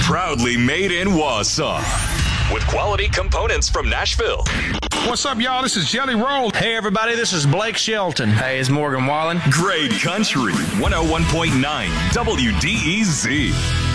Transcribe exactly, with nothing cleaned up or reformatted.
Proudly made in Wausau. With quality components from Nashville. What's up, y'all? This is Jelly Roll. Hey, everybody, this is Blake Shelton. Hey, it's Morgan Wallen. Great Country, one oh one point nine W D E Z.